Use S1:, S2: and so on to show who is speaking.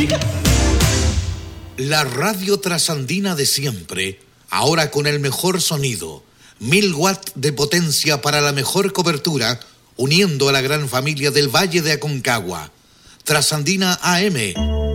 S1: La radio trasandina de siempre, ahora con el mejor sonido, 1000 watts de potencia para la mejor cobertura, uniendo a la gran familia del Valle de Aconcagua. Trasandina AM,